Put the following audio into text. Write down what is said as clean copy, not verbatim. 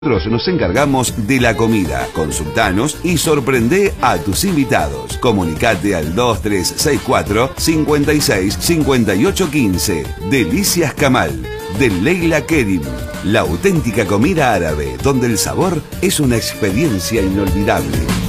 Nosotros nos encargamos de la comida. Consultanos y sorprende a tus invitados. Comunicate al 2364 56 58 15. Delicias Kamal, de Leila Kerim. La auténtica comida árabe, donde el sabor es una experiencia inolvidable.